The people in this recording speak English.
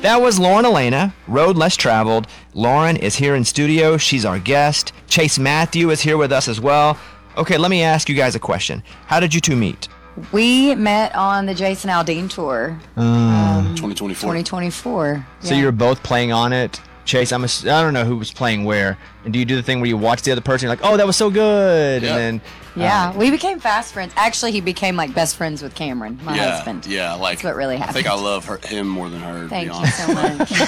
That was Lauren Elena, Road Less Traveled. Lauren is here in studio. She's our guest. Chase Matthew is here with us as well. Okay, let me ask you guys a question. How did you two meet? We met on the Jason Aldean tour. 2024. 2024. So you were both playing on it. Chase, I don't know who was playing where. And do you do the thing where you watch the other person, you're like, oh, that was so good, Yep. and then Yeah, we became fast friends. Actually, he became like best friends with Cameron, my husband. Yeah, like That's what really I happened. think I love him more than her. To Thank be you honest. so much.